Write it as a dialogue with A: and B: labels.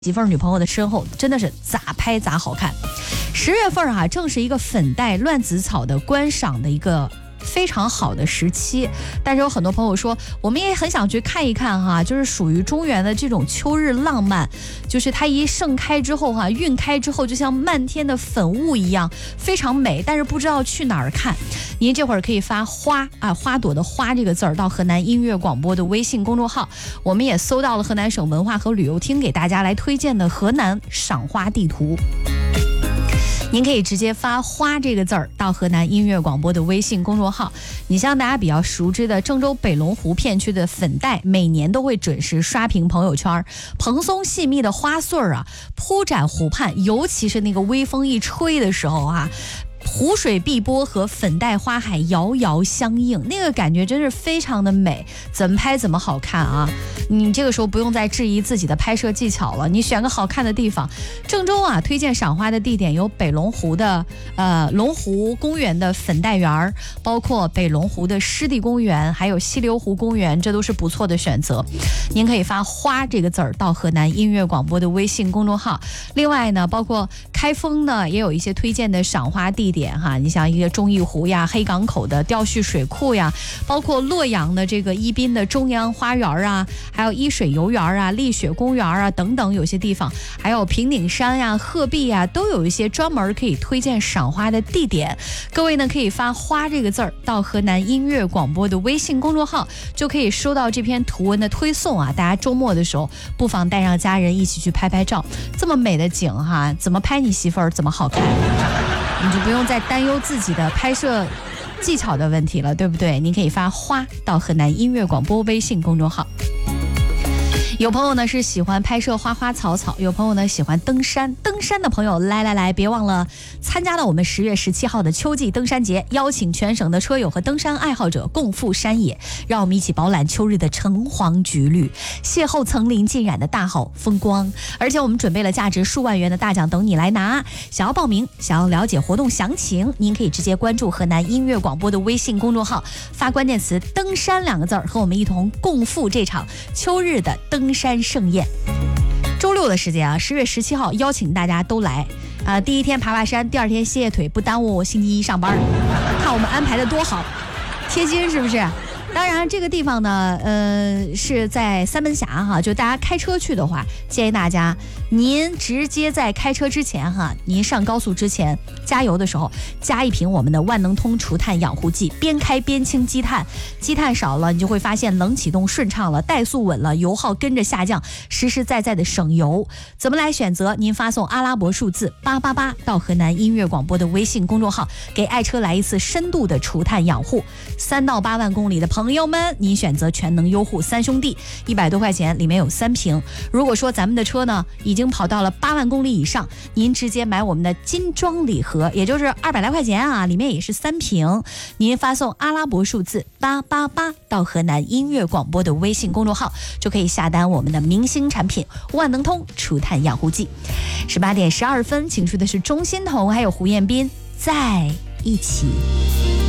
A: 媳妇儿女朋友的身后，真的是咋拍咋好看。10月份啊，正是一个粉黛乱子草的观赏的一个非常好的时期，但是有很多朋友说，我们也很想去看一看哈，就是属于中原的这种秋日浪漫，就是它一盛开之后哈，晕开之后就像漫天的粉雾一样，非常美，但是不知道去哪儿看。您这会儿可以发花啊，花朵的花这个字儿到河南音乐广播的微信公众号，我们也搜到了河南省文化和旅游厅给大家来推荐的河南赏花地图。您可以直接发花这个字儿到河南音乐广播的微信公众号。你像大家比较熟知的郑州北龙湖片区的粉黛，每年都会准时刷屏朋友圈，蓬松细密的花穗啊铺展湖畔，尤其是那个微风一吹的时候啊，湖水碧波和粉黛花海遥遥相映，那个感觉真是非常的美，怎么拍怎么好看啊！你这个时候不用再质疑自己的拍摄技巧了，你选个好看的地方。郑州啊，推荐赏花的地点有北龙湖的龙湖公园的粉黛园，包括北龙湖的湿地公园，还有西流湖公园，这都是不错的选择。您可以发花这个字儿到河南音乐广播的微信公众号。另外呢，包括开封呢也有一些推荐的赏花地点哈，你像一个忠义湖呀、黑港口的吊蓄水库呀，包括洛阳的这个宜宾的中央花园啊，还有伊水游园啊、丽雪公园啊等等，有些地方还有平顶山呀、鹤壁呀，都有一些专门可以推荐赏花的地点。各位呢可以发花这个字儿到河南音乐广播的微信公众号，就可以收到这篇图文的推送啊。大家周末的时候不妨带上家人一起去拍拍照，这么美的景哈，怎么拍你媳妇儿怎么好看，你就不用再担忧自己的拍摄技巧的问题了，对不对？您可以发花到河南音乐广播微信公众号。有朋友呢是喜欢拍摄花花草草，有朋友呢喜欢登山。登山的朋友来，别忘了参加到我们10月17号的秋季登山节，邀请全省的车友和登山爱好者共赴山野，让我们一起饱览秋日的橙黄橘绿，邂逅层林尽染的大好风光。而且我们准备了价值数万元的大奖等你来拿。想要报名，想要了解活动详情，您可以直接关注河南音乐广播的微信公众号，发关键词登山2个字，和我们一同共赴这场秋日的登山盛宴。周六的时间啊，10月17号邀请大家都来第一天爬爬山，第2天歇歇腿，不耽误我星期一上班。看我们安排的多好，贴心是不是？当然这个地方呢是在三门峡哈，就大家开车去的话，建议大家您直接在开车之前哈，您上高速之前加油的时候加一瓶我们的万能通除碳养护剂，边开边清积碳，积碳少了你就会发现冷启动顺畅了，怠速稳了，油耗跟着下降，实实在在的省油。怎么来选择？您发送阿拉伯数字888到河南音乐广播的微信公众号，给爱车来一次深度的除碳养护。3到8万公里的朋友们，您选择全能优护3兄弟，100多块钱里面有3瓶。如果说咱们的车呢已经跑到了8万公里以上，您直接买我们的金装礼盒，也就是200来块钱啊，里面也是3瓶。您发送阿拉伯数字888到河南音乐广播的微信公众号，就可以下单我们的明星产品万能通除碳养护剂。18点12分，请出的是钟欣桐还有胡彦斌在一起。